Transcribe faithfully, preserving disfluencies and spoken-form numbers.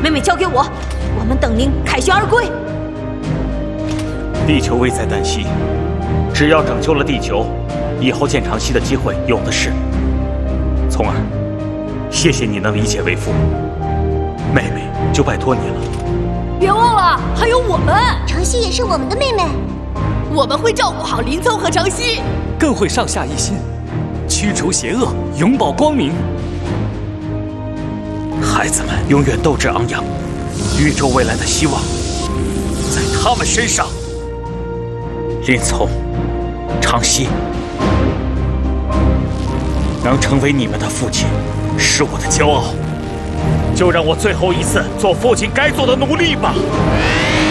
妹妹交给我，我们等您凯旋而归。 地球危在旦夕，只要拯救了地球，以后见长熙的机会有的是。聪儿，谢谢你能理解为父，妹妹就拜托你了。 别忘了，还有我们。 长熙也是我们的妹妹， 我们会照顾好林聪和长熙， 更会上下一心，驱除邪恶，永保光明。 孩子们永远斗志昂扬，宇宙未来的希望在他们身上。林聪、长熙，能成为你们的父亲，是我的骄傲。就让我最后一次做父亲该做的努力吧。